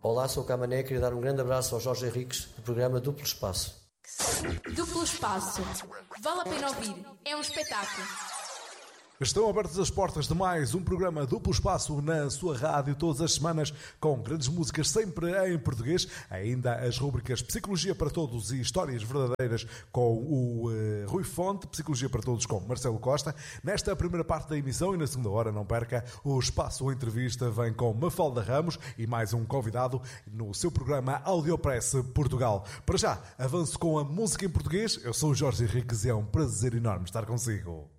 Olá, sou o Camané, queria dar um grande abraço ao Jorge Henriques do programa Duplo Espaço. Duplo Espaço. Vale a pena ouvir. É um espetáculo. Estão abertas as portas de mais um programa Duplo Espaço na sua rádio todas as semanas, com grandes músicas sempre em português, ainda as rúbricas Psicologia para Todos e Histórias Verdadeiras com o Rui Fonte, Psicologia para Todos com Marcelo Costa. Nesta primeira parte da emissão e na segunda hora, não perca, o Espaço Entrevista vem com Mafalda Ramos e mais um convidado no seu programa Audiopress Portugal. Para já, avanço com a música em português. Eu sou o Jorge Henriques e é um prazer enorme estar consigo.